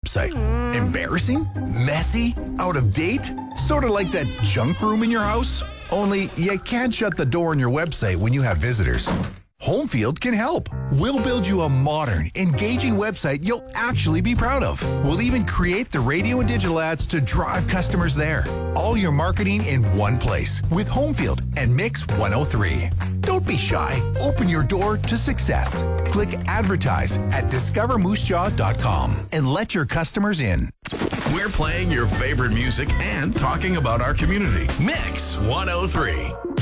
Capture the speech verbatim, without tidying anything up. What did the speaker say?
website? Embarrassing? Messy? Out of date? Sort of like that junk room in your house? Only you can't shut the door on your website when you have visitors. Homefield can help. We'll build you a modern, engaging website you'll actually be proud of. We'll even create the radio and digital ads to drive customers there. All your marketing in one place with Homefield and Mix one oh three. Don't be shy. Open your door to success. Click advertise at discover moose jaw dot com and let your customers in. We're playing your favorite music and talking about our community. Mix one oh three.